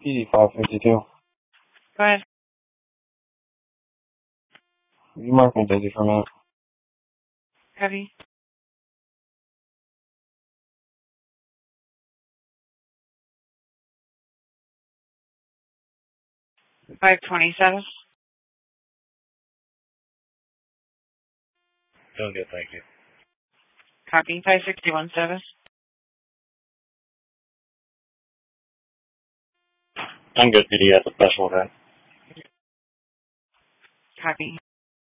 PD 552. Go ahead. You mark me busy for a minute. Heavy. $527. Doing good, thank you. Copy. 561.7. I'm good, PD, at the special event. Copy.